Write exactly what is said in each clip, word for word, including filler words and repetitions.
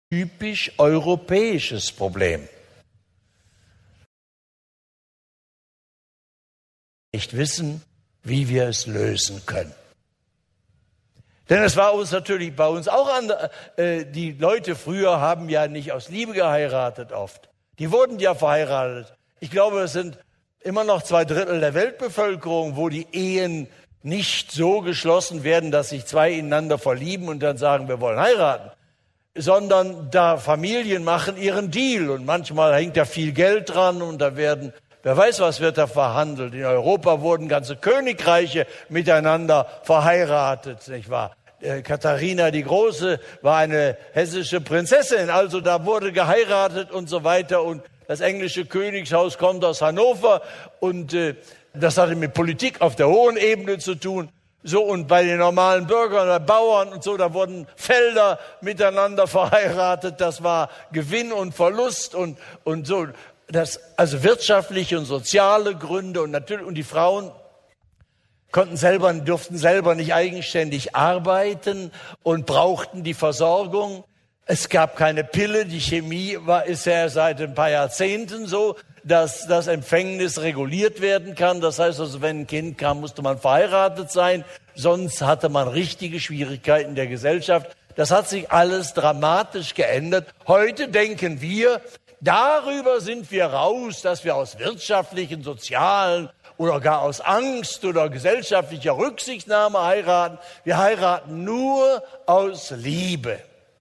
typisch europäisches Problem. Nicht wissen, wie wir es lösen können. Denn es war uns natürlich bei uns auch an, äh, die Leute früher haben ja nicht aus Liebe geheiratet oft. Die wurden ja verheiratet. Ich glaube, es sind immer noch zwei Drittel der Weltbevölkerung, wo die Ehen nicht so geschlossen werden, dass sich zwei ineinander verlieben und dann sagen, wir wollen heiraten. Sondern da Familien machen ihren Deal und manchmal hängt da viel Geld dran und da werden, wer weiß was wird da verhandelt. In Europa wurden ganze Königreiche miteinander verheiratet, nicht wahr? Äh, Katharina die Große war eine hessische Prinzessin, also da wurde geheiratet und so weiter und das englische Königshaus kommt aus Hannover und äh, das hatte mit Politik auf der hohen Ebene zu tun. So, und bei den normalen Bürgern oder Bauern und so, da wurden Felder miteinander verheiratet. Das war Gewinn und Verlust und, und so. Das, also wirtschaftliche und soziale Gründe und natürlich, und die Frauen konnten selber, durften selber nicht eigenständig arbeiten und brauchten die Versorgung. Es gab keine Pille. Die Chemie war, ist ja seit ein paar Jahrzehnten so, dass das Empfängnis reguliert werden kann. Das heißt also, wenn ein Kind kam, musste man verheiratet sein. Sonst hatte man richtige Schwierigkeiten der Gesellschaft. Das hat sich alles dramatisch geändert. Heute denken wir, darüber sind wir raus, dass wir aus wirtschaftlichen, sozialen oder gar aus Angst oder gesellschaftlicher Rücksichtnahme heiraten. Wir heiraten nur aus Liebe.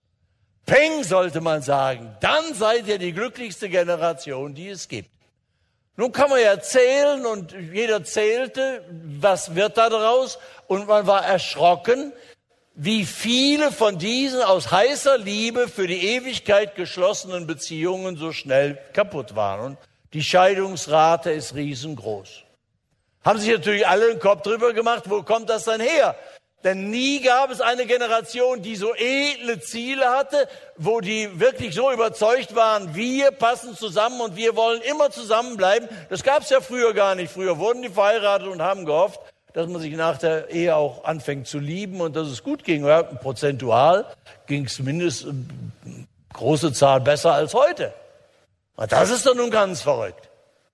Peng, sollte man sagen, dann seid ihr die glücklichste Generation, die es gibt. Nun kann man ja zählen und jeder zählte, was wird da daraus? Und man war erschrocken, wie viele von diesen aus heißer Liebe für die Ewigkeit geschlossenen Beziehungen so schnell kaputt waren. Und die Scheidungsrate ist riesengroß. Haben sich natürlich alle den Kopf drüber gemacht, wo kommt das dann her? Denn nie gab es eine Generation, die so edle Ziele hatte, wo die wirklich so überzeugt waren, wir passen zusammen und wir wollen immer zusammenbleiben. Das gab es ja früher gar nicht. Früher wurden die verheiratet und haben gehofft, dass man sich nach der Ehe auch anfängt zu lieben und dass es gut ging. Ja, prozentual ging es zumindest eine große Zahl besser als heute. Und das ist doch nun ganz verrückt.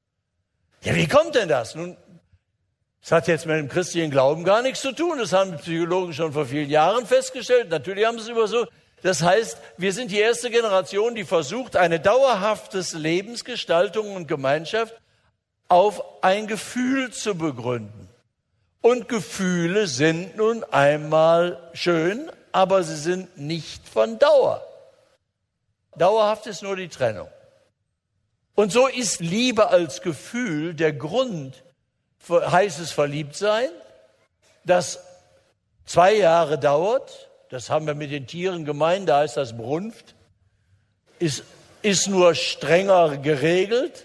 Ja, wie kommt denn das? Nun, das hat jetzt mit dem christlichen Glauben gar nichts zu tun. Das haben die Psychologen schon vor vielen Jahren festgestellt. Natürlich haben sie es über so. Das heißt, wir sind die erste Generation, die versucht, eine dauerhafte Lebensgestaltung und Gemeinschaft auf ein Gefühl zu begründen. Und Gefühle sind nun einmal schön, aber sie sind nicht von Dauer. Dauerhaft ist nur die Trennung. Und so ist Liebe als Gefühl der Grund für heißes Verliebtsein, das zwei Jahre dauert. Das haben wir mit den Tieren gemeint, da heißt das Brunft. Ist, ist nur strenger geregelt.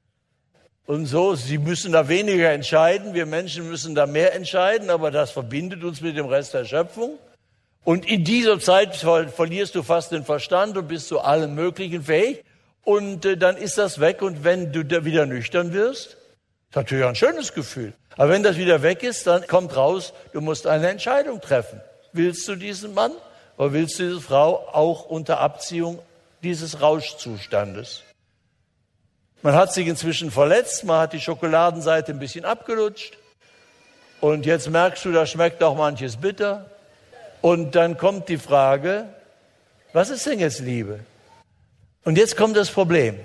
Und so, sie müssen da weniger entscheiden, wir Menschen müssen da mehr entscheiden, aber das verbindet uns mit dem Rest der Schöpfung. Und in dieser Zeit ver- verlierst du fast den Verstand und bist zu allem Möglichen fähig. Und äh, dann ist das weg. Und wenn du da wieder nüchtern wirst, ist natürlich ein schönes Gefühl. Aber wenn das wieder weg ist, dann kommt raus, du musst eine Entscheidung treffen. Willst du diesen Mann oder willst du diese Frau auch unter Abziehung dieses Rauschzustandes? Man hat sich inzwischen verletzt, man hat die Schokoladenseite ein bisschen abgelutscht und jetzt merkst du, da schmeckt auch manches bitter. Und dann kommt die Frage, was ist denn jetzt Liebe? Und jetzt kommt das Problem,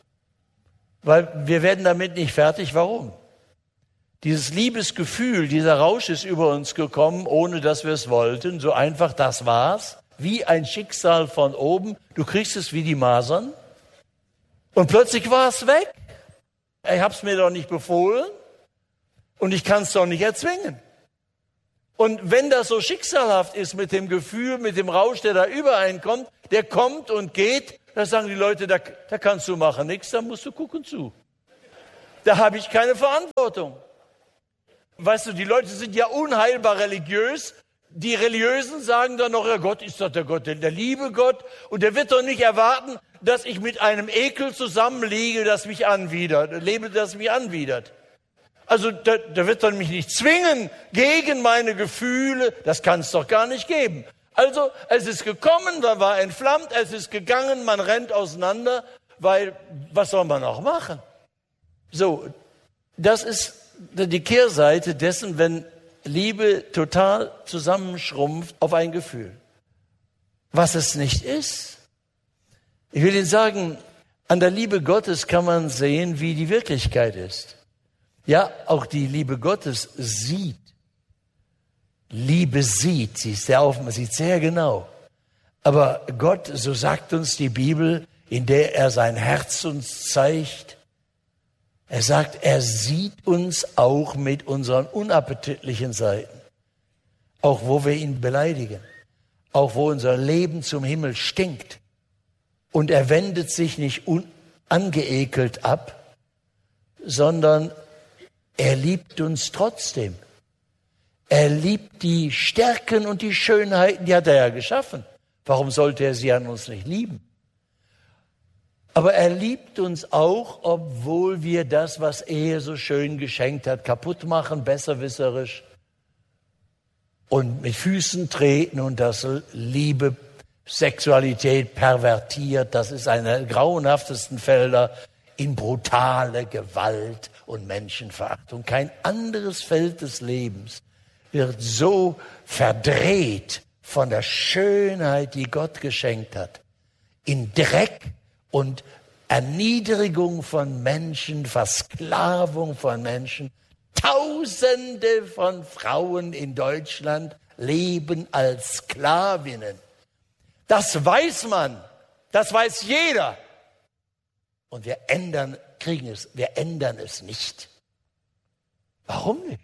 weil wir werden damit nicht fertig. Warum? Dieses Liebesgefühl, dieser Rausch ist über uns gekommen, ohne dass wir es wollten. So einfach, das war's. Wie ein Schicksal von oben. Du kriegst es wie die Masern. Und plötzlich war es weg. Ich hab's mir doch nicht befohlen. Und ich kann es doch nicht erzwingen. Und wenn das so schicksalhaft ist mit dem Gefühl, mit dem Rausch, der da übereinkommt, der kommt und geht, da sagen die Leute, da, da kannst du machen nichts, da musst du gucken zu. Da habe ich keine Verantwortung. Weißt du, die Leute sind ja unheilbar religiös. Die Religiösen sagen dann noch, ja, Gott ist doch der Gott, der liebe Gott. Und der wird doch nicht erwarten, dass ich mit einem Ekel zusammenliege, das mich anwidert, lebe, das mich anwidert. Also der, der wird doch mich nicht zwingen gegen meine Gefühle. Das kann es doch gar nicht geben. Also es ist gekommen, man war entflammt, es ist gegangen, man rennt auseinander, weil was soll man auch machen? So, das ist die Kehrseite dessen, wenn Liebe total zusammenschrumpft auf ein Gefühl. Was es nicht ist. Ich will Ihnen sagen, an der Liebe Gottes kann man sehen, wie die Wirklichkeit ist. Ja, auch die Liebe Gottes sieht. Liebe sieht, sie ist sehr offen, man sieht sehr genau. Aber Gott, so sagt uns die Bibel, in der er sein Herz uns zeigt, er sagt, er sieht uns auch mit unseren unappetitlichen Seiten. Auch wo wir ihn beleidigen. Auch wo unser Leben zum Himmel stinkt. Und er wendet sich nicht unangeekelt ab, sondern er liebt uns trotzdem. Er liebt die Stärken und die Schönheiten, die hat er ja geschaffen. Warum sollte er sie an uns nicht lieben? Aber er liebt uns auch, obwohl wir das, was er so schön geschenkt hat, kaputt machen, besserwisserisch und mit Füßen treten und das Liebe, Sexualität pervertiert. Das ist einer der grauenhaftesten Felder in brutale Gewalt und Menschenverachtung. Kein anderes Feld des Lebens wird so verdreht von der Schönheit, die Gott geschenkt hat, in Dreck und Erniedrigung von Menschen, Versklavung von Menschen. Tausende von Frauen in Deutschland leben als Sklavinnen. Das weiß man, das weiß jeder. Und wir ändern, kriegen es, wir ändern es nicht. Warum nicht?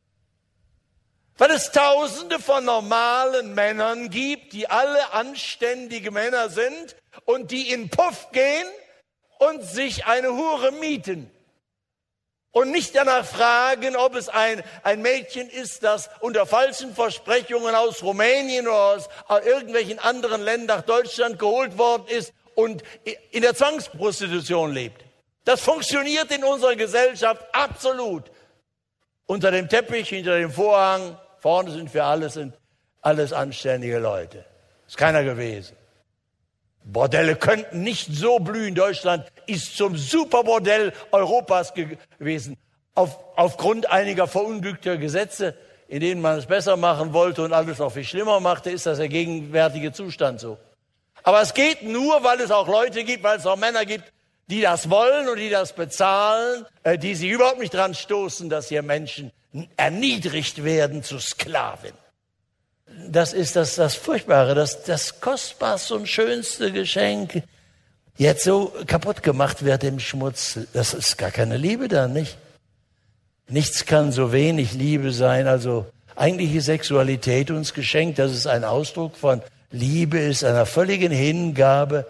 Weil es Tausende von normalen Männern gibt, die alle anständige Männer sind und die in Puff gehen und sich eine Hure mieten. Und nicht danach fragen, ob es ein, ein Mädchen ist, das unter falschen Versprechungen aus Rumänien oder aus irgendwelchen anderen Ländern nach Deutschland geholt worden ist und in der Zwangsprostitution lebt. Das funktioniert in unserer Gesellschaft absolut. Unter dem Teppich, hinter dem Vorhang, vorne sind wir alle, sind alles anständige Leute. Ist keiner gewesen. Bordelle könnten nicht so blühen. Deutschland ist zum Superbordell Europas gewesen. Auf, aufgrund einiger verunglückter Gesetze, in denen man es besser machen wollte und alles noch viel schlimmer machte, ist das der gegenwärtige Zustand so. Aber es geht nur, weil es auch Leute gibt, weil es auch Männer gibt, die das wollen und die das bezahlen, äh, die sich überhaupt nicht dran stoßen, dass hier Menschen erniedrigt werden zu Sklaven. Das ist das, das Furchtbare, das, das kostbarste und schönste Geschenk jetzt so kaputt gemacht wird im Schmutz. Das ist gar keine Liebe dann, nicht? Nichts kann so wenig Liebe sein. Also eigentliche Sexualität uns geschenkt, das ist ein Ausdruck von Liebe, ist einer völligen Hingabe,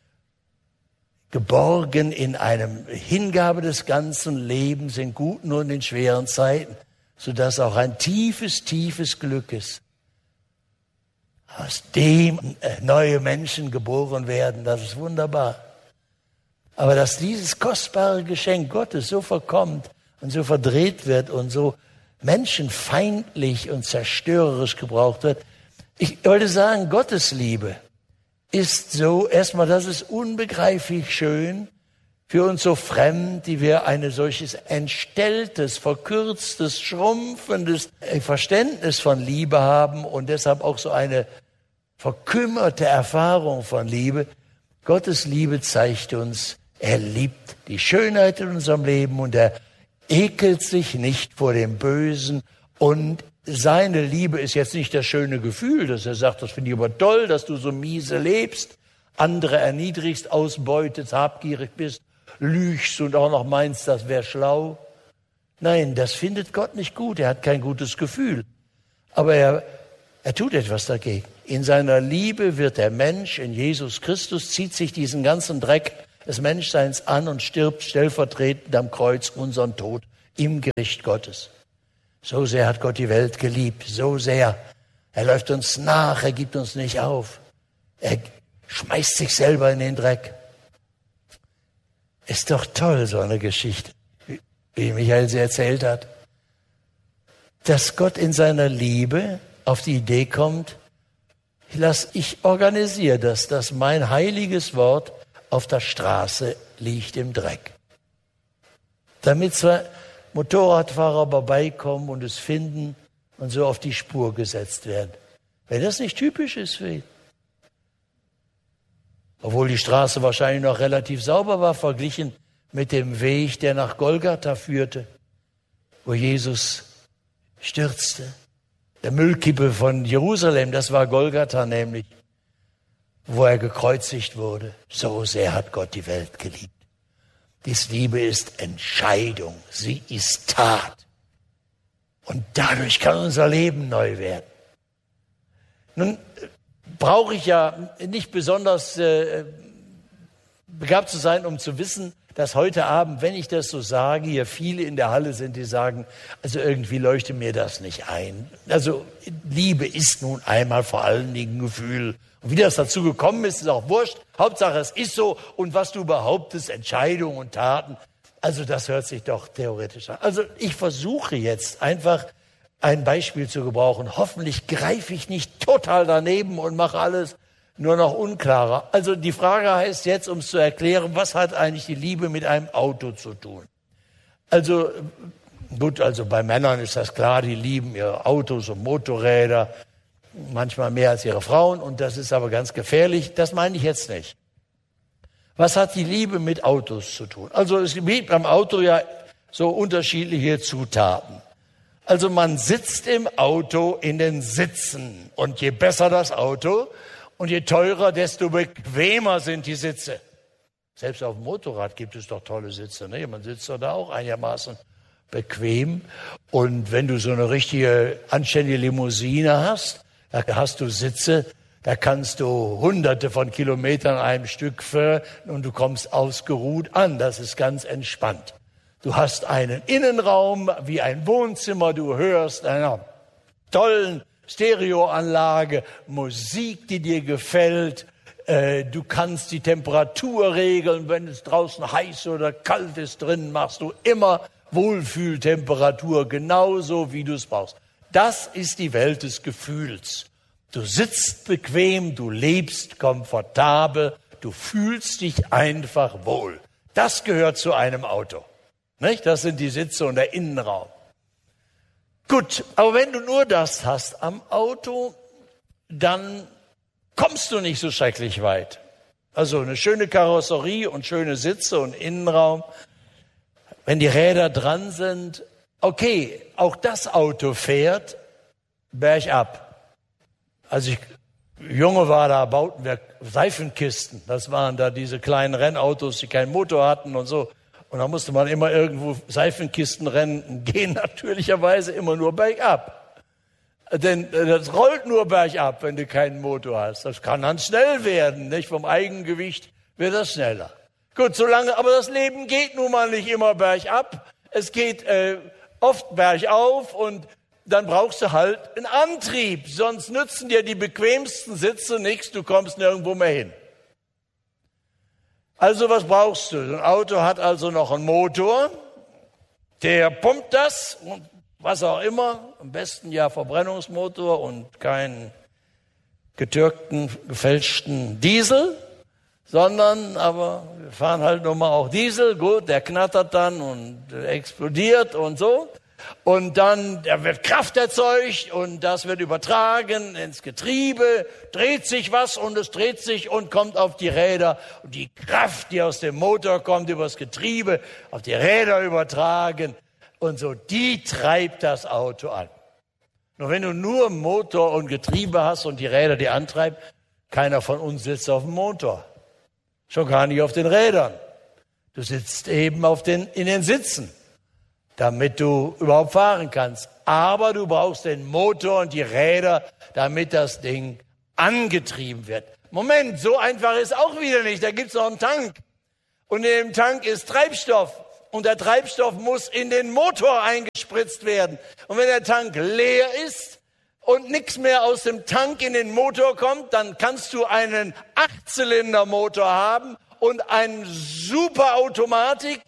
geborgen in einem Hingabe des ganzen Lebens, in guten und in schweren Zeiten, sodass auch ein tiefes, tiefes Glück ist. Aus dem neue Menschen geboren werden, das ist wunderbar. Aber dass dieses kostbare Geschenk Gottes so verkommt und so verdreht wird und so menschenfeindlich und zerstörerisch gebraucht wird. Ich wollte sagen, Gottes Liebe ist so, erstmal, das ist unbegreiflich schön, für uns so fremd, die wir ein solches entstelltes, verkürztes, schrumpfendes Verständnis von Liebe haben und deshalb auch so eine verkümmerte Erfahrung von Liebe. Gottes Liebe zeigt uns, er liebt die Schönheit in unserem Leben und er ekelt sich nicht vor dem Bösen. Und seine Liebe ist jetzt nicht das schöne Gefühl, dass er sagt, das finde ich aber toll, dass du so miese lebst, andere erniedrigst, ausbeutest, habgierig bist, lügst und auch noch meinst, das wäre schlau. Nein, das findet Gott nicht gut. Er hat kein gutes Gefühl. Aber er, er tut etwas dagegen. In seiner Liebe wird der Mensch in Jesus Christus, zieht sich diesen ganzen Dreck des Menschseins an und stirbt stellvertretend am Kreuz unseren Tod im Gericht Gottes. So sehr hat Gott die Welt geliebt, so sehr. Er läuft uns nach, er gibt uns nicht auf. Er schmeißt sich selber in den Dreck. Ist doch toll, so eine Geschichte, wie Michael sie erzählt hat. Dass Gott in seiner Liebe auf die Idee kommt, Ich, lass, ich organisiere das, dass mein heiliges Wort auf der Straße liegt im Dreck. Damit zwar Motorradfahrer vorbeikommen und es finden und so auf die Spur gesetzt werden. Wenn das nicht typisch ist für ihn. Obwohl die Straße wahrscheinlich noch relativ sauber war, verglichen mit dem Weg, der nach Golgatha führte, wo Jesus stürzte. Der Müllkippe von Jerusalem, das war Golgatha nämlich, wo er gekreuzigt wurde. So sehr hat Gott die Welt geliebt. Dies Liebe ist Entscheidung, sie ist Tat. Und dadurch kann unser Leben neu werden. Nun brauche ich ja nicht besonders äh, begabt zu sein, um zu wissen, dass heute Abend, wenn ich das so sage, hier viele in der Halle sind, die sagen, also irgendwie leuchtet mir das nicht ein. Also Liebe ist nun einmal vor allen Dingen ein Gefühl. Und wie das dazu gekommen ist, ist auch wurscht. Hauptsache es ist so. Und was du behauptest, Entscheidungen und Taten, also das hört sich doch theoretisch an. Also ich versuche jetzt einfach ein Beispiel zu gebrauchen. Hoffentlich greife ich nicht total daneben und mache alles nur noch unklarer. Also die Frage heißt jetzt, um es zu erklären, was hat eigentlich die Liebe mit einem Auto zu tun? Also gut, also bei Männern ist das klar, die lieben ihre Autos und Motorräder, manchmal mehr als ihre Frauen, und das ist aber ganz gefährlich. Das meine ich jetzt nicht. Was hat die Liebe mit Autos zu tun? Also es gibt beim Auto ja so unterschiedliche Zutaten. Also man sitzt im Auto in den Sitzen, und je besser das Auto und je teurer, desto bequemer sind die Sitze. Selbst auf dem Motorrad gibt es doch tolle Sitze, ne? Man sitzt doch da auch einigermaßen bequem. Und wenn du so eine richtige, anständige Limousine hast, da hast du Sitze, da kannst du hunderte von Kilometern an einem Stück fahren und du kommst ausgeruht an. Das ist ganz entspannt. Du hast einen Innenraum wie ein Wohnzimmer, du hörst einer tollen Stereoanlage, Musik, die dir gefällt. Äh, du kannst die Temperatur regeln, wenn es draußen heiß oder kalt ist, drin machst du immer Wohlfühltemperatur, genauso wie du es brauchst. Das ist die Welt des Gefühls. Du sitzt bequem, du lebst komfortabel, du fühlst dich einfach wohl. Das gehört zu einem Auto. Nicht? Das sind die Sitze und der Innenraum. Gut, aber wenn du nur das hast am Auto, dann kommst du nicht so schrecklich weit. Also eine schöne Karosserie und schöne Sitze und Innenraum. Wenn die Räder dran sind, okay, auch das Auto fährt bergab. Als ich Junge war, da bauten wir Seifenkisten. Das waren da diese kleinen Rennautos, die keinen Motor hatten und so. Und da musste man immer irgendwo Seifenkistenrennen gehen, natürlicherweise immer nur bergab. Denn das rollt nur bergab, wenn du keinen Motor hast. Das kann dann schnell werden, nicht? Vom Eigengewicht wird das schneller. Gut, solange, aber das Leben geht nun mal nicht immer bergab. Es geht äh, oft bergauf, und dann brauchst du halt einen Antrieb. Sonst nützen dir die bequemsten Sitze nichts, du kommst nirgendwo mehr hin. Also was brauchst du? Ein Auto hat also noch einen Motor, der pumpt das, und was auch immer, am besten ja Verbrennungsmotor und keinen getürkten, gefälschten Diesel, sondern aber wir fahren halt nun mal auch Diesel, gut, der knattert dann und explodiert und so. Und dann da wird Kraft erzeugt und das wird übertragen ins Getriebe, dreht sich was und es dreht sich und kommt auf die Räder. Und die Kraft, die aus dem Motor kommt, übers Getriebe, auf die Räder übertragen und so, die treibt das Auto an. Nur wenn du nur Motor und Getriebe hast und die Räder die antreiben, keiner von uns sitzt auf dem Motor. Schon gar nicht auf den Rädern. Du sitzt eben auf den, in den Sitzen, damit du überhaupt fahren kannst. Aber du brauchst den Motor und die Räder, damit das Ding angetrieben wird. Moment, so einfach ist auch wieder nicht. Da gibt's noch einen Tank. Und in dem Tank ist Treibstoff. Und der Treibstoff muss in den Motor eingespritzt werden. Und wenn der Tank leer ist und nichts mehr aus dem Tank in den Motor kommt, dann kannst du einen Achtzylindermotor haben und eine super Automatik,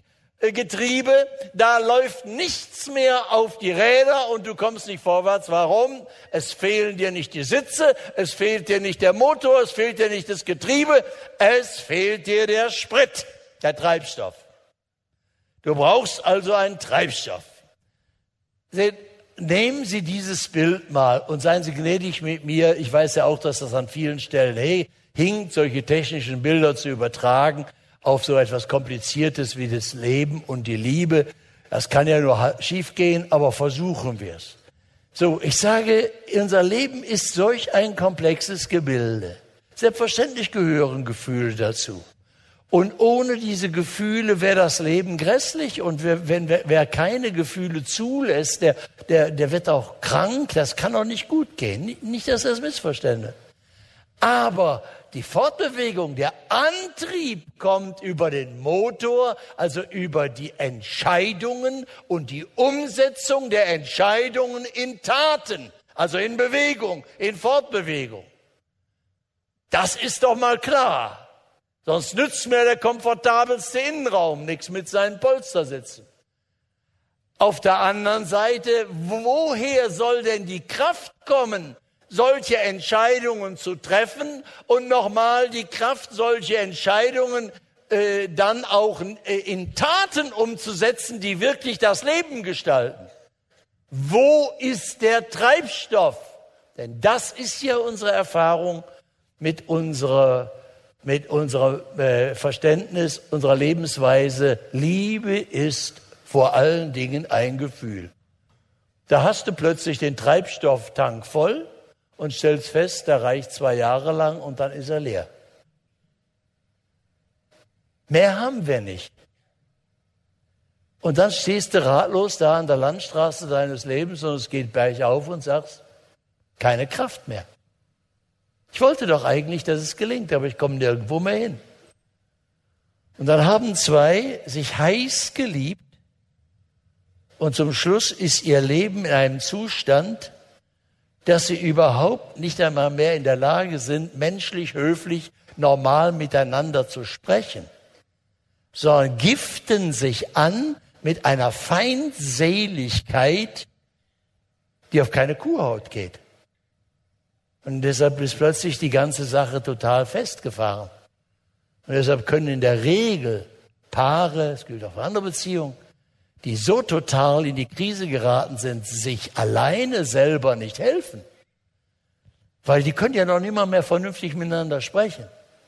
Getriebe, da läuft nichts mehr auf die Räder und du kommst nicht vorwärts. Warum? Es fehlen dir nicht die Sitze, es fehlt dir nicht der Motor, es fehlt dir nicht das Getriebe, es fehlt dir der Sprit, der Treibstoff. Du brauchst also einen Treibstoff. Seht, nehmen Sie dieses Bild mal und seien Sie gnädig mit mir. Ich weiß ja auch, dass das an vielen Stellen hey, hinkt, solche technischen Bilder zu übertragen auf so etwas Kompliziertes wie das Leben und die Liebe. Das kann ja nur schief gehen, aber versuchen wir es. So, ich sage, unser Leben ist solch ein komplexes Gebilde. Selbstverständlich gehören Gefühle dazu. Und ohne diese Gefühle wäre das Leben grässlich. Und wer, wenn, wer, wer keine Gefühle zulässt, der, der, der wird auch krank. Das kann doch nicht gut gehen. Nicht, nicht dass das missverstände. Aber die Fortbewegung, der Antrieb kommt über den Motor, also über die Entscheidungen und die Umsetzung der Entscheidungen in Taten, also in Bewegung, in Fortbewegung. Das ist doch mal klar. Sonst nützt mir der komfortabelste Innenraum nichts mit seinen Polstersitzen. Auf der anderen Seite, woher soll denn die Kraft kommen, solche Entscheidungen zu treffen und nochmal die Kraft, solche Entscheidungen äh, dann auch äh, in Taten umzusetzen, die wirklich das Leben gestalten? Wo ist der Treibstoff? Denn das ist ja unsere Erfahrung mit unserer, mit unserem äh, Verständnis, unserer Lebensweise. Liebe ist vor allen Dingen ein Gefühl. Da hast du plötzlich den Treibstofftank voll und stellst fest, der reicht zwei Jahre lang und dann ist er leer. Mehr haben wir nicht. Und dann stehst du ratlos da an der Landstraße deines Lebens und es geht bergauf und sagst, keine Kraft mehr. Ich wollte doch eigentlich, dass es gelingt, aber ich komme nirgendwo mehr hin. Und dann haben zwei sich heiß geliebt und zum Schluss ist ihr Leben in einem Zustand, dass sie überhaupt nicht einmal mehr in der Lage sind, menschlich, höflich, normal miteinander zu sprechen, sondern giften sich an mit einer Feindseligkeit, die auf keine Kuhhaut geht. Und deshalb ist plötzlich die ganze Sache total festgefahren. Und deshalb können in der Regel Paare, es gilt auch für andere Beziehungen, die so total in die Krise geraten sind, sich alleine selber nicht helfen. Weil die können ja noch nicht mal mehr vernünftig miteinander sprechen.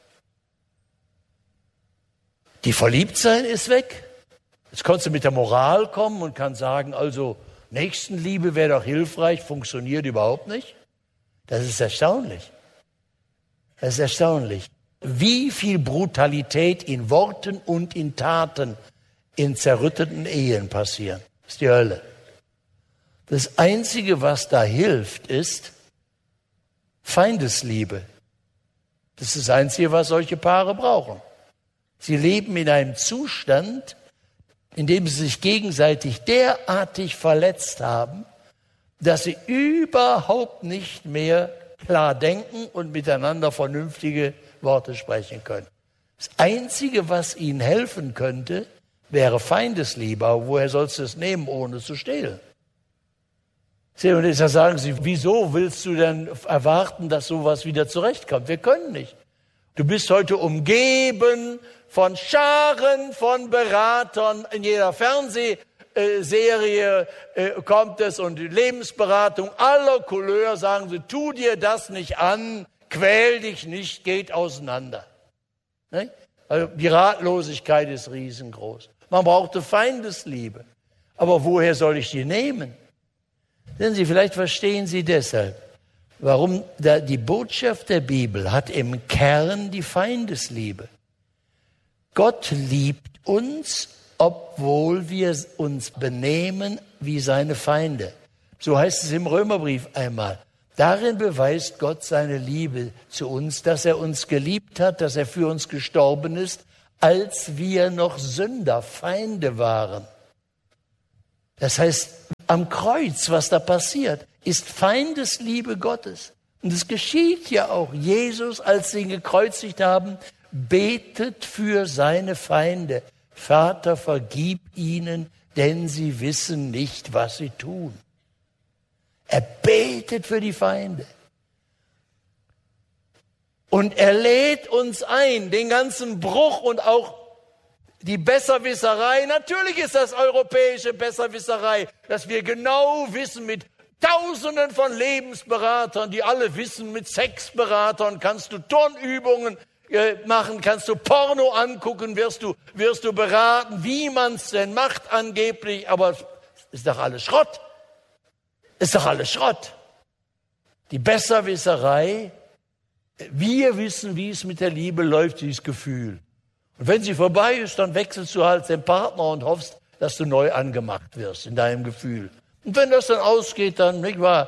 Die Verliebtsein ist weg. Jetzt kannst du mit der Moral kommen und kannst sagen, also Nächstenliebe wäre doch hilfreich, funktioniert überhaupt nicht. Das ist erstaunlich. Das ist erstaunlich. Wie viel Brutalität in Worten und in Taten in zerrütteten Ehen passieren. Das ist die Hölle. Das Einzige, was da hilft, ist Feindesliebe. Das ist das Einzige, was solche Paare brauchen. Sie leben in einem Zustand, in dem sie sich gegenseitig derartig verletzt haben, dass sie überhaupt nicht mehr klar denken und miteinander vernünftige Worte sprechen können. Das Einzige, was ihnen helfen könnte, wäre Feindesliebe. Aber woher sollst du es nehmen, ohne zu stehlen? Und jetzt sagen sie, wieso willst du denn erwarten, dass sowas wieder zurechtkommt? Wir können nicht. Du bist heute umgeben von Scharen von Beratern. In jeder Fernsehserie äh, kommt es und die Lebensberatung aller Couleur sagen sie, tu dir das nicht an, quäl dich nicht, geht auseinander. Ne? Also die Ratlosigkeit ist riesengroß. Man brauchte Feindesliebe. Aber woher soll ich die nehmen? Denn Sie, vielleicht verstehen Sie deshalb, warum da die Botschaft der Bibel hat im Kern die Feindesliebe. Gott liebt uns, obwohl wir uns benehmen wie seine Feinde. So heißt es im Römerbrief einmal. Darin beweist Gott seine Liebe zu uns, dass er uns geliebt hat, dass er für uns gestorben ist, als wir noch Sünder, Feinde waren. Das heißt, am Kreuz, was da passiert, ist Feindesliebe Gottes. Und es geschieht ja auch. Jesus, als sie ihn gekreuzigt haben, betet für seine Feinde. Vater, vergib ihnen, denn sie wissen nicht, was sie tun. Er betet für die Feinde. Und er lädt uns ein, den ganzen Bruch und auch die Besserwisserei. Natürlich ist das europäische Besserwisserei, dass wir genau wissen, mit Tausenden von Lebensberatern, die alle wissen, mit Sexberatern kannst du Turnübungen äh, machen, kannst du Porno angucken, wirst du, wirst du beraten, wie man es denn macht angeblich. Aber ist doch alles Schrott. Ist doch alles Schrott. Die Besserwisserei, wir wissen, wie es mit der Liebe läuft, dieses Gefühl. Und wenn sie vorbei ist, dann wechselst du halt den Partner und hoffst, dass du neu angemacht wirst in deinem Gefühl. Und wenn das dann ausgeht, dann, nicht wahr,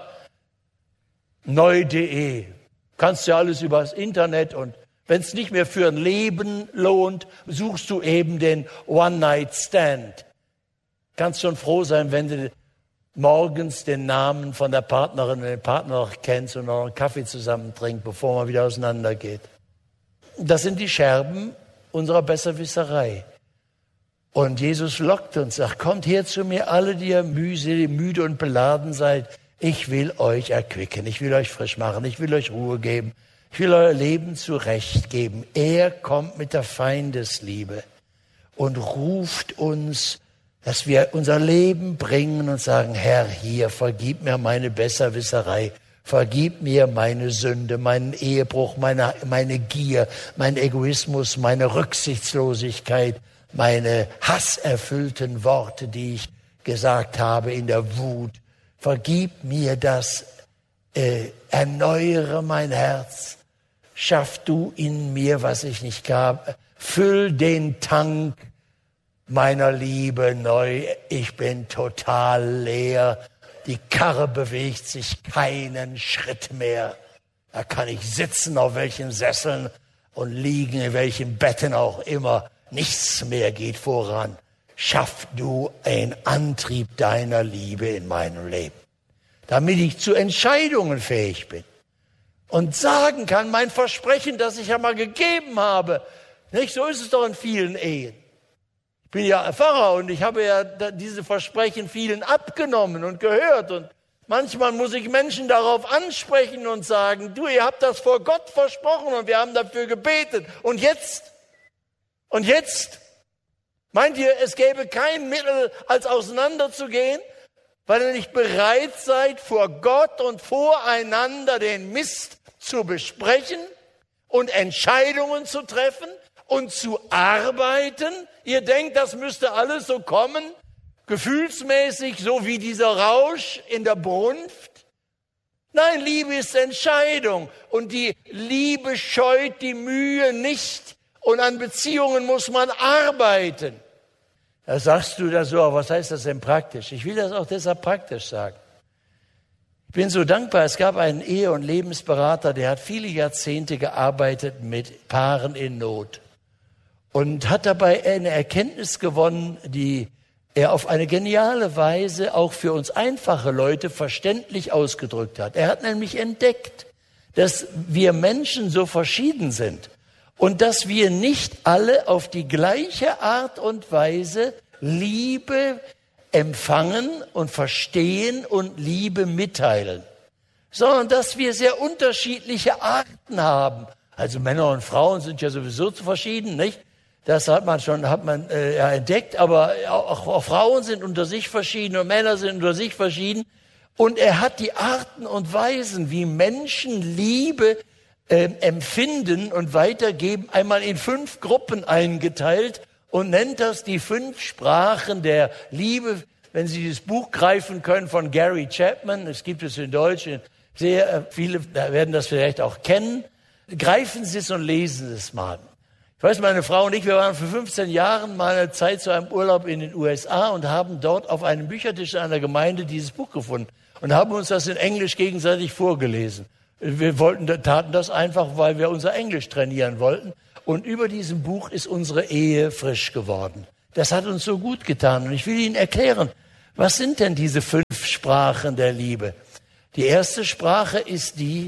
neu punkt de. Kannst ja alles übers Internet und wenn es nicht mehr für ein Leben lohnt, suchst du eben den One-Night-Stand. Kannst schon froh sein, wenn du morgens den Namen von der Partnerin und den Partner noch kennst und noch einen Kaffee zusammen trinkt, bevor man wieder auseinandergeht. Das sind die Scherben unserer Besserwisserei. Und Jesus lockt uns, sagt, kommt her zu mir, alle, die ihr müde und beladen seid. Ich will euch erquicken, ich will euch frisch machen, ich will euch Ruhe geben, ich will euer Leben zurechtgeben. Er kommt mit der Feindesliebe und ruft uns, dass wir unser Leben bringen und sagen, Herr, hier, vergib mir meine Besserwisserei, vergib mir meine Sünde, meinen Ehebruch, meine, meine Gier, mein Egoismus, meine Rücksichtslosigkeit, meine hasserfüllten Worte, die ich gesagt habe in der Wut. Vergib mir das, äh, erneuere mein Herz, schaff du in mir, was ich nicht gab, füll den Tank meiner Liebe neu, ich bin total leer, die Karre bewegt sich keinen Schritt mehr. Da kann ich sitzen auf welchen Sesseln und liegen, in welchen Betten auch immer. Nichts mehr geht voran. Schaff du einen Antrieb deiner Liebe in meinem Leben, damit ich zu Entscheidungen fähig bin und sagen kann, mein Versprechen, das ich ja mal gegeben habe, nicht? So ist es doch in vielen Ehen. Ich bin ja Pfarrer und ich habe ja diese Versprechen vielen abgenommen und gehört. Und manchmal muss ich Menschen darauf ansprechen und sagen, du, ihr habt das vor Gott versprochen und wir haben dafür gebetet. Und jetzt? Und jetzt? Meint ihr, es gäbe kein Mittel, als auseinanderzugehen, weil ihr nicht bereit seid, vor Gott und voreinander den Mist zu besprechen und Entscheidungen zu treffen und zu arbeiten? Ihr denkt, das müsste alles so kommen, gefühlsmäßig, so wie dieser Rausch in der Brunft? Nein, Liebe ist Entscheidung und die Liebe scheut die Mühe nicht und an Beziehungen muss man arbeiten. Da sagst du das so, was heißt das denn praktisch? Ich will das auch deshalb praktisch sagen. Ich bin so dankbar, es gab einen Ehe- und Lebensberater, der hat viele Jahrzehnte gearbeitet mit Paaren in Not. Und hat dabei eine Erkenntnis gewonnen, die er auf eine geniale Weise auch für uns einfache Leute verständlich ausgedrückt hat. Er hat nämlich entdeckt, dass wir Menschen so verschieden sind und dass wir nicht alle auf die gleiche Art und Weise Liebe empfangen und verstehen und Liebe mitteilen, sondern dass wir sehr unterschiedliche Arten haben. Also Männer und Frauen sind ja sowieso zu verschieden, nicht? Das hat man schon hat man äh, ja, entdeckt, aber auch, auch Frauen sind unter sich verschieden und Männer sind unter sich verschieden. Und er hat die Arten und Weisen, wie Menschen Liebe äh, empfinden und weitergeben, einmal in fünf Gruppen eingeteilt und nennt das die fünf Sprachen der Liebe. Wenn Sie dieses Buch greifen können von Gary Chapman, es gibt es in Deutsch, sehr viele werden das vielleicht auch kennen, greifen Sie es und lesen es mal. Ich weiß, meine Frau und ich, wir waren vor fünfzehn Jahren mal eine Zeit zu einem Urlaub in den U S A und haben dort auf einem Büchertisch in einer Gemeinde dieses Buch gefunden und haben uns das in Englisch gegenseitig vorgelesen. Wir wollten, taten das einfach, weil wir unser Englisch trainieren wollten. Und über diesem Buch ist unsere Ehe frisch geworden. Das hat uns so gut getan. Und ich will Ihnen erklären, was sind denn diese fünf Sprachen der Liebe? Die erste Sprache ist die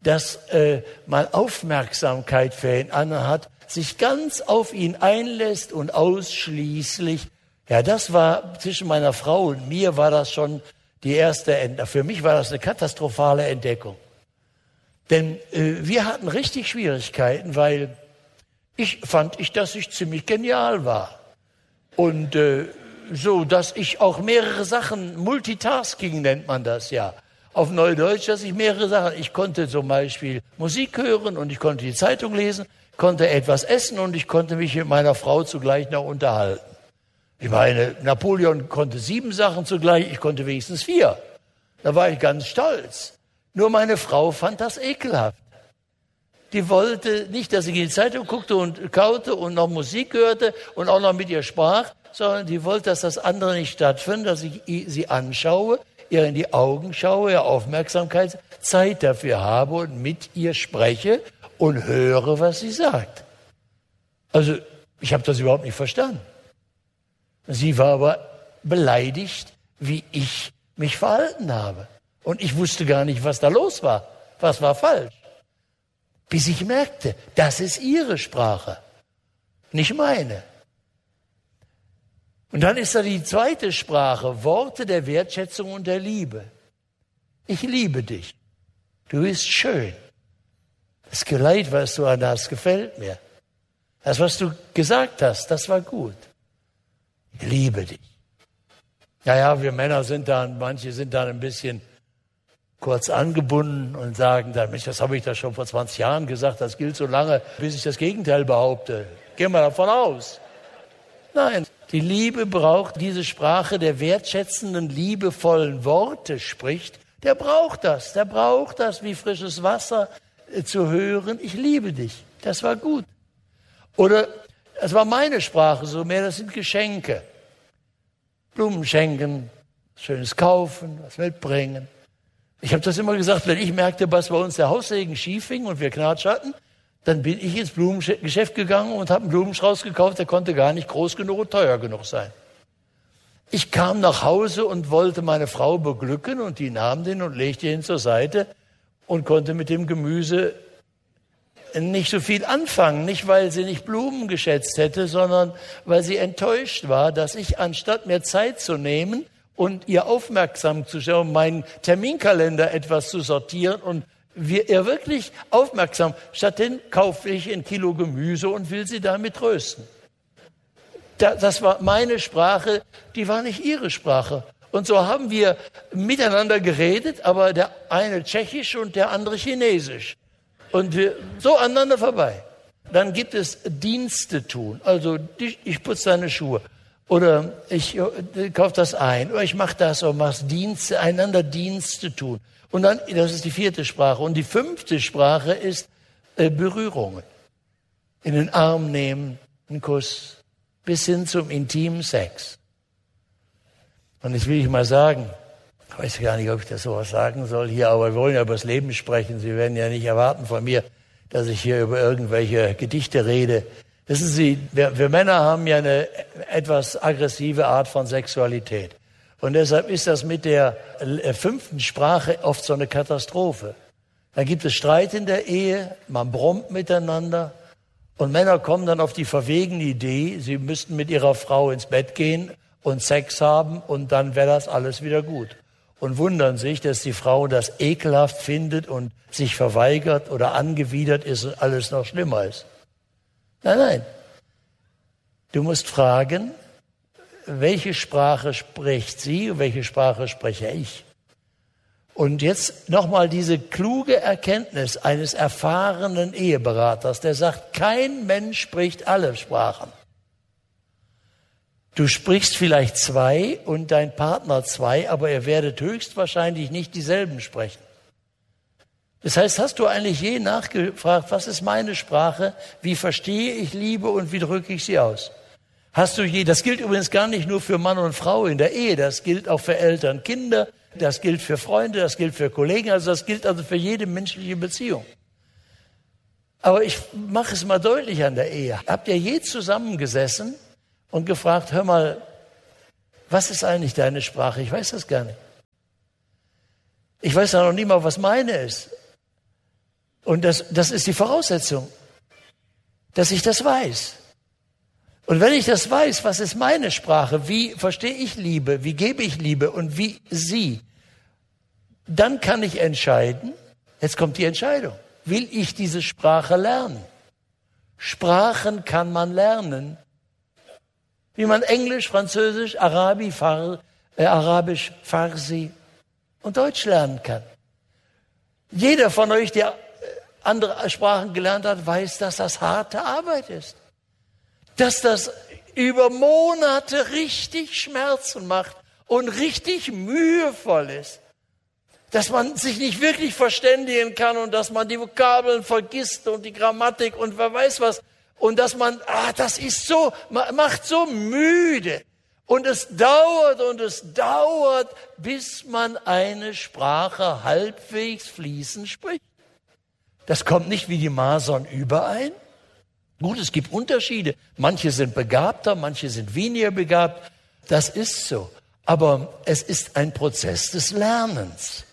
dass äh, man Aufmerksamkeit für ihn anhat, sich ganz auf ihn einlässt und ausschließlich. Ja, das war zwischen meiner Frau und mir war das schon die erste Entdeckung. Für mich war das eine katastrophale Entdeckung. Denn äh, wir hatten richtig Schwierigkeiten, weil ich fand, ich, dass ich ziemlich genial war. Und äh, so, dass ich auch mehrere Sachen, Multitasking nennt man das ja, auf Neudeutsch, dass ich mehrere Sachen, ich konnte zum Beispiel Musik hören und ich konnte die Zeitung lesen, konnte etwas essen und ich konnte mich mit meiner Frau zugleich noch unterhalten. Ich meine, Napoleon konnte sieben Sachen zugleich, ich konnte wenigstens vier. Da war ich ganz stolz. Nur meine Frau fand das ekelhaft. Die wollte nicht, dass ich in die Zeitung guckte und kaute und noch Musik hörte und auch noch mit ihr sprach, sondern die wollte, dass das andere nicht stattfindet, dass ich sie anschaue, ihr in die Augen schaue, ihr Aufmerksamkeit, Zeit dafür habe und mit ihr spreche und höre, was sie sagt. Also, ich habe das überhaupt nicht verstanden. Sie war aber beleidigt, wie ich mich verhalten habe. Und ich wusste gar nicht, was da los war. Was war falsch? Bis ich merkte, das ist ihre Sprache, nicht meine. Und dann ist da die zweite Sprache, Worte der Wertschätzung und der Liebe. Ich liebe dich. Du bist schön. Das Geleit, was du an hast, gefällt mir. Das, was du gesagt hast, das war gut. Ich liebe dich. Ja, ja, wir Männer sind dann, manche sind dann ein bisschen kurz angebunden und sagen dann, Mensch, das habe ich da schon vor zwanzig Jahren gesagt, das gilt so lange, bis ich das Gegenteil behaupte. Gehen wir davon aus. Nein, die Liebe braucht diese Sprache der wertschätzenden, liebevollen Worte spricht. Der braucht das, der braucht das wie frisches Wasser äh, zu hören. Ich liebe dich, das war gut. Oder, das war meine Sprache so mehr, das sind Geschenke. Blumen schenken, Schönes kaufen, was mitbringen. Ich habe das immer gesagt, wenn ich merkte, dass bei uns der Haussegen schief hing und wir Knatsch hatten, dann bin ich ins Blumengeschäft gegangen und habe einen Blumenstrauß gekauft, der konnte gar nicht groß genug und teuer genug sein. Ich kam nach Hause und wollte meine Frau beglücken und die nahm den und legte ihn zur Seite und konnte mit dem Gemüse nicht so viel anfangen. Nicht, weil sie nicht Blumen geschätzt hätte, sondern weil sie enttäuscht war, dass ich, anstatt mir Zeit zu nehmen und ihr aufmerksam zu schauen, meinen Terminkalender etwas zu sortieren und wir, ihr wirklich aufmerksam, stattdessen kaufe ich ein Kilo Gemüse und will sie damit trösten. Da, das war meine Sprache, die war nicht ihre Sprache. Und so haben wir miteinander geredet, aber der eine Tschechisch und der andere Chinesisch. Und wir so aneinander vorbei. Dann gibt es Dienste tun. Also ich putze deine Schuhe. Oder ich kaufe das ein. Oder ich mache das oder mache Dienste, einander Dienste tun. Und dann, das ist die vierte Sprache. Und die fünfte Sprache ist äh, Berührungen. In den Arm nehmen, einen Kuss, bis hin zum intimen Sex. Und jetzt will ich mal sagen, ich weiß gar nicht, ob ich das sowas sagen soll hier, aber wir wollen ja über das Leben sprechen. Sie werden ja nicht erwarten von mir, dass ich hier über irgendwelche Gedichte rede. Wissen Sie, wir, wir Männer haben ja eine etwas aggressive Art von Sexualität. Und deshalb ist das mit der fünften Sprache oft so eine Katastrophe. Dann gibt es Streit in der Ehe, man brummt miteinander und Männer kommen dann auf die verwegene Idee, sie müssten mit ihrer Frau ins Bett gehen und Sex haben und dann wäre das alles wieder gut. Und wundern sich, dass die Frau das ekelhaft findet und sich verweigert oder angewidert ist und alles noch schlimmer ist. Nein, nein. Du musst fragen, welche Sprache spricht sie und welche Sprache spreche ich? Und jetzt nochmal diese kluge Erkenntnis eines erfahrenen Eheberaters, der sagt, kein Mensch spricht alle Sprachen. Du sprichst vielleicht zwei und dein Partner zwei, aber ihr werdet höchstwahrscheinlich nicht dieselben sprechen. Das heißt, hast du eigentlich je nachgefragt, was ist meine Sprache, wie verstehe ich Liebe und wie drücke ich sie aus? Hast du je, das gilt übrigens gar nicht nur für Mann und Frau in der Ehe, das gilt auch für Eltern, Kinder, das gilt für Freunde, das gilt für Kollegen, also das gilt also für jede menschliche Beziehung. Aber ich mache es mal deutlich an der Ehe. Habt ihr je zusammengesessen und gefragt, hör mal, was ist eigentlich deine Sprache? Ich weiß das gar nicht. Ich weiß ja noch nie mal, was meine ist. Und das, das ist die Voraussetzung, dass ich das weiß. Und wenn ich das weiß, was ist meine Sprache, wie verstehe ich Liebe, wie gebe ich Liebe und wie sie, dann kann ich entscheiden, jetzt kommt die Entscheidung, will ich diese Sprache lernen? Sprachen kann man lernen, wie man Englisch, Französisch, Arabi, Far, äh, Arabisch, Farsi und Deutsch lernen kann. Jeder von euch, der andere Sprachen gelernt hat, weiß, dass das harte Arbeit ist. Dass das über Monate richtig Schmerzen macht und richtig mühevoll ist. Dass man sich nicht wirklich verständigen kann und dass man die Vokabeln vergisst und die Grammatik und wer weiß was. Und dass man, ah, das ist so, macht so müde. Und es dauert und es dauert, bis man eine Sprache halbwegs fließend spricht. Das kommt nicht wie die Masern überein. Gut, es gibt Unterschiede. Manche sind begabter, manche sind weniger begabt. Das ist so. Aber es ist ein Prozess des Lernens.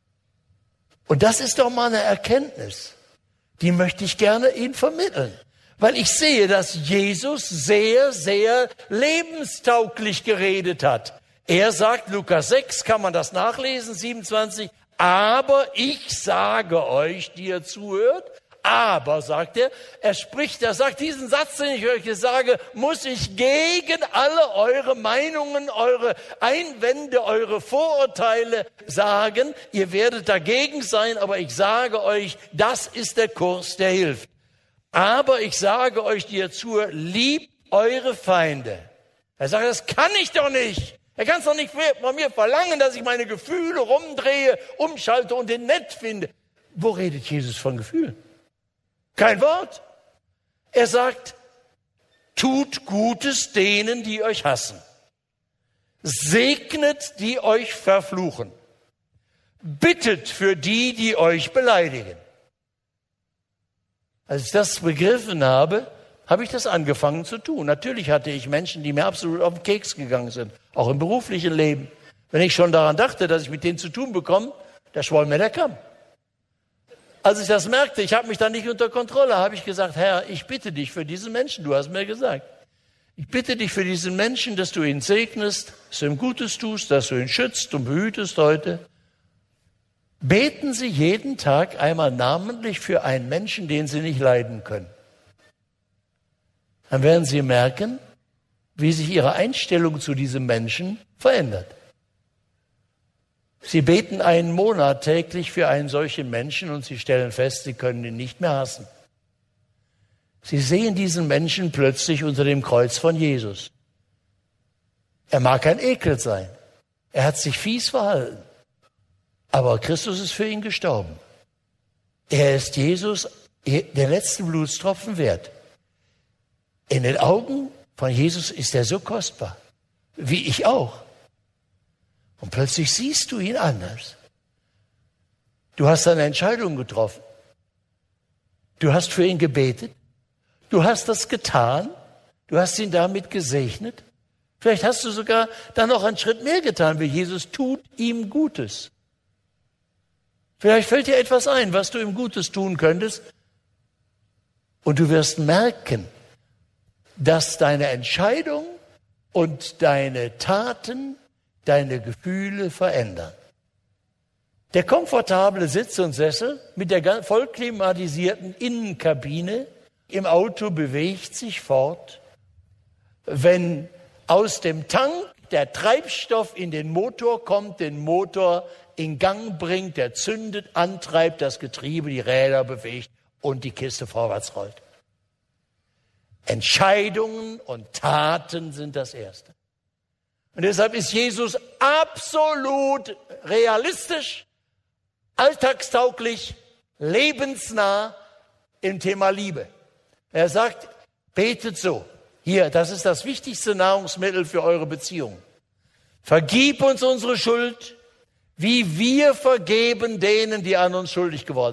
Und das ist doch mal eine Erkenntnis. Die möchte ich gerne Ihnen vermitteln. Weil ich sehe, dass Jesus sehr, sehr lebenstauglich geredet hat. Er sagt, Lukas sechs, kann man das nachlesen, siebenundzwanzig, aber ich sage euch, die ihr zuhört, aber, sagt er, er spricht, er sagt, diesen Satz, den ich euch sage, muss ich gegen alle eure Meinungen, eure Einwände, eure Vorurteile sagen. Ihr werdet dagegen sein, aber ich sage euch, das ist der Kurs, der hilft. Aber ich sage euch, die ihr zuhört, liebt eure Feinde. Er sagt, das kann ich doch nicht. Er kann es doch nicht von mir verlangen, dass ich meine Gefühle rumdrehe, umschalte und den nett finde. Wo redet Jesus von Gefühlen? Kein Wort. Er sagt, tut Gutes denen, die euch hassen. Segnet, die euch verfluchen. Bittet für die, die euch beleidigen. Als ich das begriffen habe, habe ich das angefangen zu tun. Natürlich hatte ich Menschen, die mir absolut auf den Keks gegangen sind, auch im beruflichen Leben. Wenn ich schon daran dachte, dass ich mit denen zu tun bekomme, da schwoll mir der Kamm. Als ich das merkte, ich habe mich dann nicht unter Kontrolle, habe ich gesagt, Herr, ich bitte dich für diesen Menschen, du hast mir gesagt, ich bitte dich für diesen Menschen, dass du ihn segnest, dass du ihm Gutes tust, dass du ihn schützt und behütest heute. Beten Sie jeden Tag einmal namentlich für einen Menschen, den Sie nicht leiden können. Dann werden Sie merken, wie sich Ihre Einstellung zu diesem Menschen verändert. Sie beten einen Monat täglich für einen solchen Menschen und Sie stellen fest, Sie können ihn nicht mehr hassen. Sie sehen diesen Menschen plötzlich unter dem Kreuz von Jesus. Er mag ein Ekel sein. Er hat sich fies verhalten. Aber Christus ist für ihn gestorben. Er ist Jesus den letzten Blutstropfen wert. In den Augen von Jesus ist er so kostbar, wie ich auch. Und plötzlich siehst du ihn anders. Du hast eine Entscheidung getroffen. Du hast für ihn gebetet. Du hast das getan. Du hast ihn damit gesegnet. Vielleicht hast du sogar dann noch einen Schritt mehr getan, wie Jesus tut ihm Gutes. Vielleicht fällt dir etwas ein, was du ihm Gutes tun könntest. Und du wirst merken, dass deine Entscheidung und deine Taten deine Gefühle verändern. Der komfortable Sitz und Sessel mit der voll klimatisierten Innenkabine im Auto bewegt sich fort, wenn aus dem Tank der Treibstoff in den Motor kommt, den Motor in Gang bringt, der zündet, antreibt, das Getriebe, die Räder bewegt und die Kiste vorwärts rollt. Entscheidungen und Taten sind das Erste. Und deshalb ist Jesus absolut realistisch, alltagstauglich, lebensnah im Thema Liebe. Er sagt, betet so. Hier, das ist das wichtigste Nahrungsmittel für eure Beziehung. Vergib uns unsere Schuld, wie wir vergeben denen, die an uns schuldig geworden sind.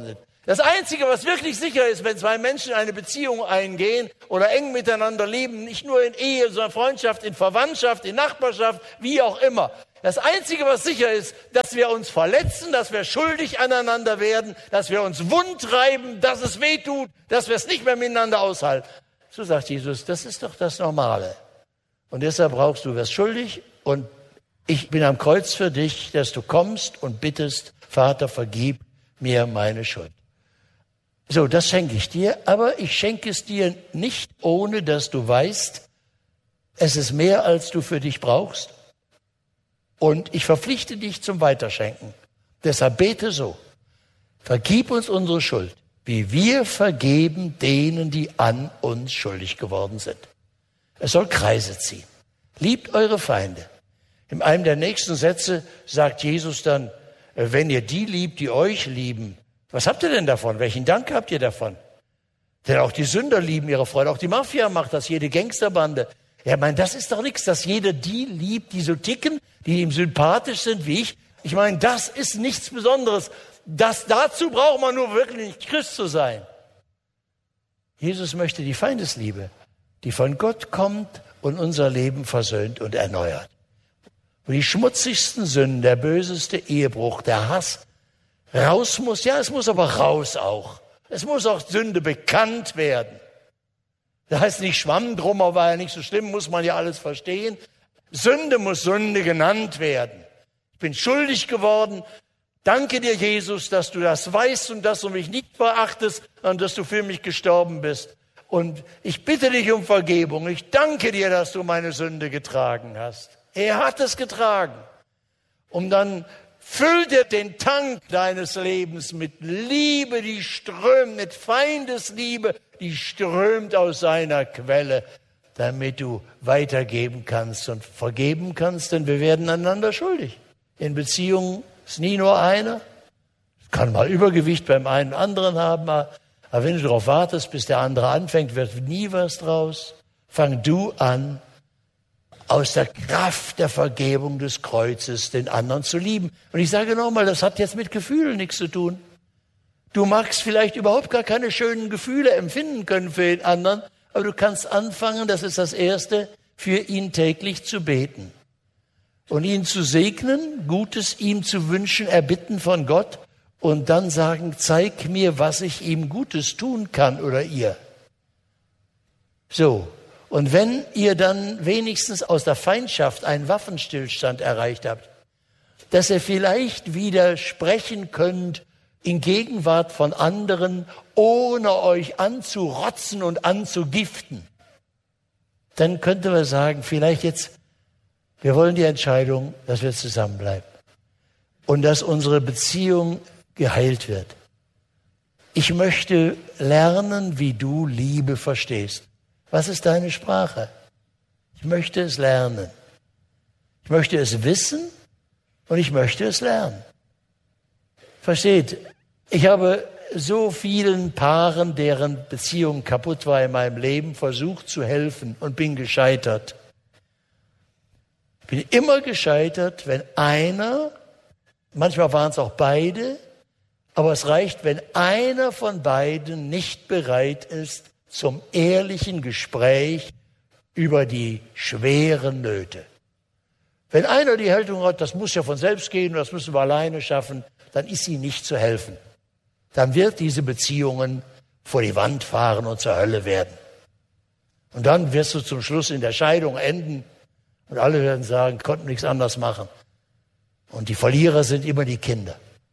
Das Einzige, was wirklich sicher ist, wenn zwei Menschen eine Beziehung eingehen oder eng miteinander leben, nicht nur in Ehe, sondern Freundschaft, in Verwandtschaft, in Nachbarschaft, wie auch immer. Das Einzige, was sicher ist, dass wir uns verletzen, dass wir schuldig aneinander werden, dass wir uns wund reiben, dass es weh tut, dass wir es nicht mehr miteinander aushalten. So sagt Jesus, das ist doch das Normale. Und deshalb brauchst du, wirst schuldig und ich bin am Kreuz für dich, dass du kommst und bittest, Vater, vergib mir meine Schuld. So, das schenke ich dir, aber ich schenke es dir nicht, ohne dass du weißt, es ist mehr, als du für dich brauchst. Und ich verpflichte dich zum Weiterschenken. Deshalb bete so. Vergib uns unsere Schuld, wie wir vergeben denen, die an uns schuldig geworden sind. Es soll Kreise ziehen. Liebt eure Feinde. In einem der nächsten Sätze sagt Jesus dann, wenn ihr die liebt, die euch lieben, was habt ihr denn davon? Welchen Dank habt ihr davon? Denn auch die Sünder lieben ihre Freunde. Auch die Mafia macht das, jede Gangsterbande. Ja, ich meine, das ist doch nichts, dass jeder die liebt, die so ticken, die ihm sympathisch sind wie ich. Ich meine, das ist nichts Besonderes. Das, dazu braucht man nur wirklich nicht Christ zu sein. Jesus möchte die Feindesliebe, die von Gott kommt und unser Leben versöhnt und erneuert. Und die schmutzigsten Sünden, der böseste Ehebruch, der Hass, raus muss. Ja, es muss aber raus auch. Es muss auch Sünde bekannt werden. Das heißt nicht Schwamm drum, aber war ja nicht so schlimm, muss man ja alles verstehen. Sünde muss Sünde genannt werden. Ich bin schuldig geworden. Danke dir, Jesus, dass du das weißt und dass du mich nicht verachtest und dass du für mich gestorben bist. Und ich bitte dich um Vergebung. Ich danke dir, dass du meine Sünde getragen hast. Er hat es getragen. Und dann füllt er den Tank deines Lebens mit Liebe, die strömt, mit Feindesliebe, die strömt aus seiner Quelle, damit du weitergeben kannst und vergeben kannst, denn wir werden einander schuldig. In Beziehungen ist nie nur einer. Es kann mal Übergewicht beim einen anderen haben, aber wenn du darauf wartest, bis der andere anfängt, wird nie was draus. Fang du an, aus der Kraft der Vergebung des Kreuzes den anderen zu lieben. Und ich sage nochmal, das hat jetzt mit Gefühlen nichts zu tun. Du magst vielleicht überhaupt gar keine schönen Gefühle empfinden können für den anderen, aber du kannst anfangen, das ist das Erste, für ihn täglich zu beten. Und ihn zu segnen, Gutes ihm zu wünschen, erbitten von Gott und dann sagen, zeig mir, was ich ihm Gutes tun kann oder ihr. So. Und wenn ihr dann wenigstens aus der Feindschaft einen Waffenstillstand erreicht habt, dass ihr vielleicht wieder sprechen könnt in Gegenwart von anderen, ohne euch anzurotzen und anzugiften, dann könnte man sagen, vielleicht jetzt, wir wollen die Entscheidung, dass wir zusammenbleiben und dass unsere Beziehung geheilt wird. Ich möchte lernen, wie du Liebe verstehst. Was ist deine Sprache? Ich möchte es lernen. Ich möchte es wissen und ich möchte es lernen. Versteht, ich habe so vielen Paaren, deren Beziehung kaputt war in meinem Leben, versucht zu helfen und bin gescheitert. Ich bin immer gescheitert, wenn einer, manchmal waren es auch beide, aber es reicht, wenn einer von beiden nicht bereit ist, zum ehrlichen Gespräch über die schweren Nöte. Wenn einer die Haltung hat, das muss ja von selbst gehen, das müssen wir alleine schaffen, dann ist ihm nicht zu helfen. Dann wird diese Beziehungen vor die Wand fahren und zur Hölle werden. Und dann wirst du zum Schluss in der Scheidung enden und alle werden sagen, konnten nichts anderes machen. Und die Verlierer sind immer die Kinder.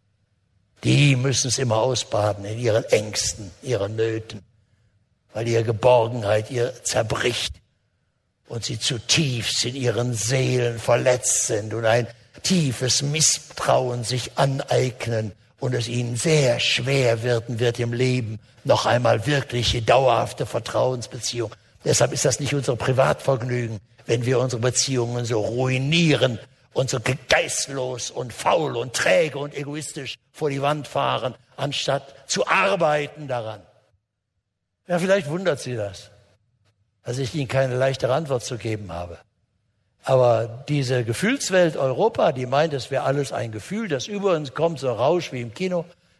Die müssen es immer ausbaden in ihren Ängsten, ihren Nöten, weil ihre Geborgenheit ihr zerbricht und sie zutiefst in ihren Seelen verletzt sind und ein tiefes Misstrauen sich aneignen und es ihnen sehr schwer werden wird im Leben, noch einmal wirkliche, dauerhafte Vertrauensbeziehung. Deshalb ist das nicht unser Privatvergnügen, wenn wir unsere Beziehungen so ruinieren und so geistlos und faul und träge und egoistisch vor die Wand fahren, anstatt zu arbeiten daran. Ja, vielleicht wundert Sie das, dass ich Ihnen keine leichtere Antwort zu geben habe. Aber diese Gefühlswelt Europa, die meint, es wäre alles ein Gefühl, das über uns kommt, so ein Rausch wie im Kino,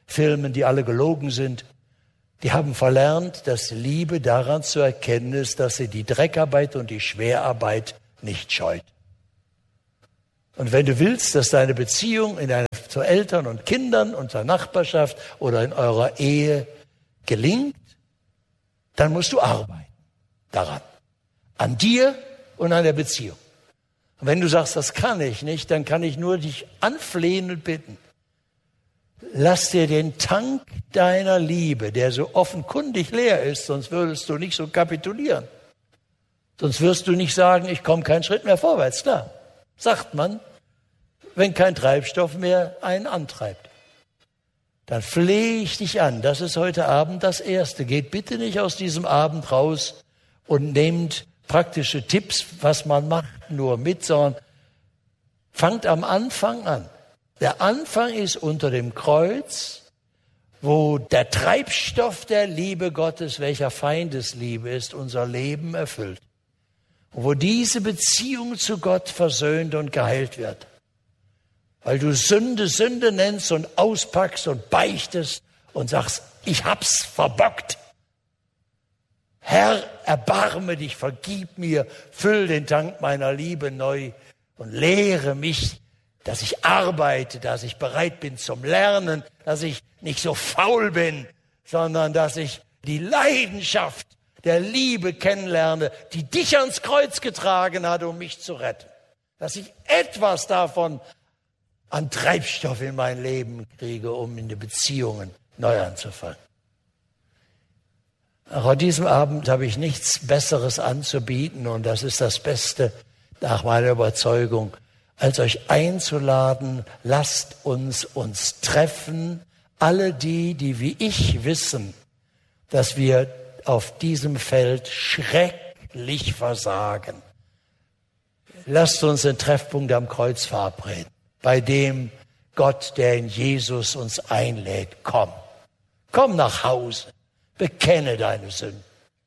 Filmen, die alle gelogen sind. Die haben verlernt, dass Liebe daran zu erkennen ist, dass sie die Dreckarbeit und die Schwerarbeit nicht scheut. Und wenn du willst, dass deine Beziehung in deiner, zu Eltern und Kindern und zur Nachbarschaft oder in eurer Ehe gelingt, dann musst du arbeiten daran. An dir und an der Beziehung. Und wenn du sagst, das kann ich nicht, dann kann ich nur dich anflehen und bitten. Lass dir den Tank deiner Liebe, der so offenkundig leer ist, sonst würdest du nicht so kapitulieren. Sonst wirst du nicht sagen, ich komme keinen Schritt mehr vorwärts. Klar, sagt man, wenn kein Treibstoff mehr einen antreibt. Dann flehe ich dich an. Das ist heute Abend das Erste. Geht bitte nicht aus diesem Abend raus und nehmt praktische Tipps, was man macht, nur mit, sondern fangt am Anfang an. Der Anfang ist unter dem Kreuz, wo der Treibstoff der Liebe Gottes, welcher Feindesliebe ist, unser Leben erfüllt. Und wo diese Beziehung zu Gott versöhnt und geheilt wird. Weil du Sünde Sünde nennst und auspackst und beichtest und sagst, ich hab's verbockt. Herr, erbarme dich, vergib mir, füll den Tank meiner Liebe neu und lehre mich, dass ich arbeite, dass ich bereit bin zum Lernen, dass ich nicht so faul bin, sondern dass ich die Leidenschaft der Liebe kennenlerne, die dich ans Kreuz getragen hat, um mich zu retten. Dass ich etwas davon an Treibstoff in mein Leben kriege, um in die Beziehungen neu anzufangen. Auch an diesem Abend habe ich nichts Besseres anzubieten und das ist das Beste nach meiner Überzeugung, als euch einzuladen, lasst uns uns treffen, alle die, die wie ich wissen, dass wir auf diesem Feld schrecklich versagen. Lasst uns den Treffpunkt am Kreuz verabreden, bei dem Gott, der in Jesus uns einlädt, komm. Komm nach Hause, bekenne deine Sünden.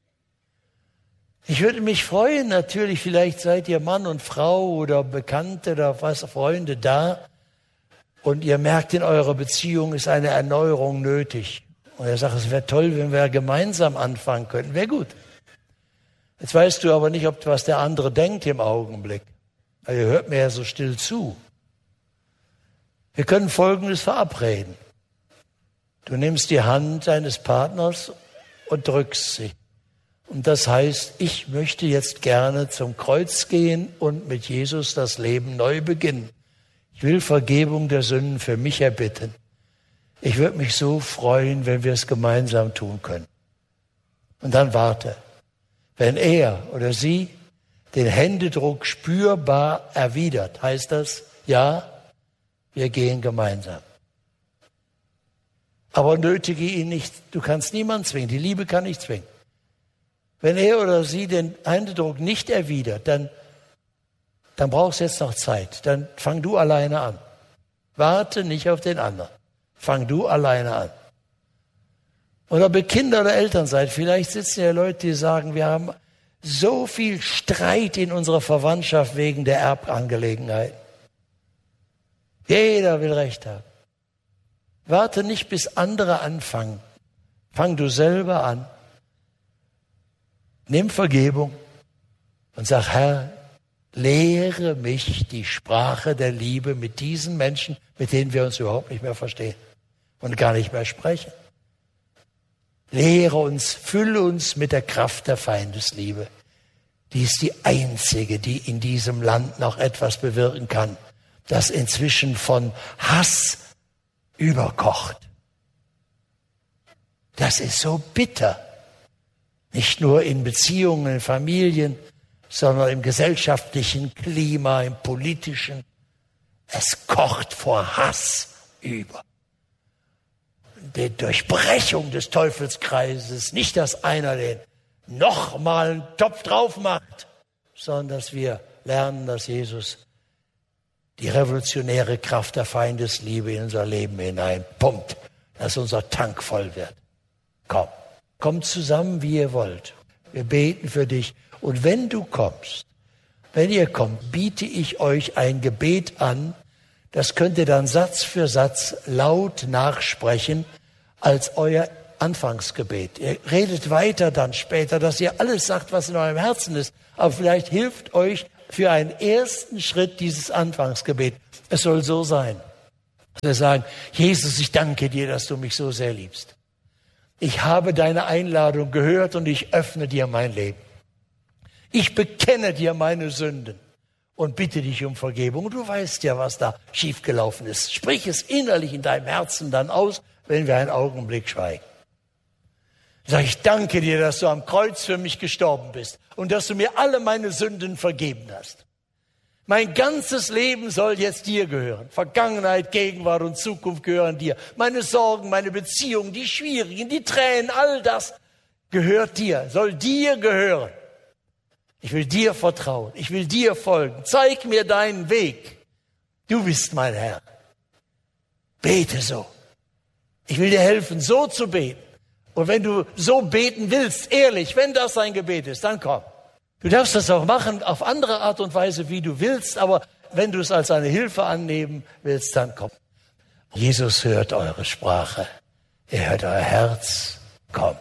Ich würde mich freuen, natürlich, vielleicht seid ihr Mann und Frau oder Bekannte oder was, Freunde da und ihr merkt, in eurer Beziehung ist eine Erneuerung nötig. Und er sagt, es wäre toll, wenn wir gemeinsam anfangen könnten. Wäre gut. Jetzt weißt du aber nicht, ob was der andere denkt im Augenblick. Also ihr hört mir ja so still zu. Wir können Folgendes verabreden. Du nimmst die Hand deines Partners und drückst sie. Und das heißt, ich möchte jetzt gerne zum Kreuz gehen und mit Jesus das Leben neu beginnen. Ich will Vergebung der Sünden für mich erbitten. Ich würde mich so freuen, wenn wir es gemeinsam tun können. Und dann warte. Wenn er oder sie den Händedruck spürbar erwidert, heißt das, ja, wir gehen gemeinsam. Aber nötige ihn nicht. Du kannst niemanden zwingen. Die Liebe kann nicht zwingen. Wenn er oder sie den Händedruck nicht erwidert, dann, dann brauchst du jetzt noch Zeit. Dann fang du alleine an. Warte nicht auf den anderen. Fang du alleine an. Oder ob ihr Kinder oder Eltern seid, vielleicht sitzen ja Leute, die sagen, wir haben so viel Streit in unserer Verwandtschaft wegen der Erbangelegenheit. Jeder will Recht haben. Warte nicht, bis andere anfangen. Fang du selber an. Nimm Vergebung und sag, Herr, lehre mich die Sprache der Liebe mit diesen Menschen, mit denen wir uns überhaupt nicht mehr verstehen und gar nicht mehr sprechen. Lehre uns, fülle uns mit der Kraft der Feindesliebe. Die ist die einzige, die in diesem Land noch etwas bewirken kann, das inzwischen von Hass überkocht. Das ist so bitter. Nicht nur in Beziehungen, in Familien, sondern im gesellschaftlichen Klima, im politischen. Es kocht vor Hass über. Die Durchbrechung des Teufelskreises, nicht, dass einer den nochmal einen Topf drauf macht, sondern dass wir lernen, dass Jesus die revolutionäre Kraft der Feindesliebe in unser Leben hineinpumpt, dass unser Tank voll wird. Komm. Kommt zusammen, wie ihr wollt. Wir beten für dich. Und wenn du kommst, wenn ihr kommt, biete ich euch ein Gebet an, Das könnt ihr dann Satz für Satz laut nachsprechen als euer Anfangsgebet. Ihr redet weiter dann später, dass ihr alles sagt, was in eurem Herzen ist. Aber vielleicht hilft euch für einen ersten Schritt dieses Anfangsgebet. Es soll so sein, dass wir sagen, Jesus, ich danke dir, dass du mich so sehr liebst. Ich habe deine Einladung gehört und ich öffne dir mein Leben. Ich bekenne dir meine Sünden und bitte dich um Vergebung. Und du weißt ja, was da schiefgelaufen ist. Sprich es innerlich in deinem Herzen dann aus, wenn wir einen Augenblick schweigen. Sag ich, danke dir, dass du am Kreuz für mich gestorben bist und dass du mir alle meine Sünden vergeben hast. Mein ganzes Leben soll jetzt dir gehören. Vergangenheit, Gegenwart und Zukunft gehören dir. Meine Sorgen, meine Beziehungen, die schwierigen, die Tränen, all das gehört dir, soll dir gehören. Ich will dir vertrauen, ich will dir folgen. Zeig mir deinen Weg. Du bist mein Herr. Bete so. Ich will dir helfen, so zu beten. Und wenn du so beten willst, ehrlich, wenn das dein Gebet ist, dann komm. Du darfst das auch machen auf andere Art und Weise, wie du willst, aber wenn du es als eine Hilfe annehmen willst, dann komm. Jesus hört eure Sprache. Er hört euer Herz. Komm.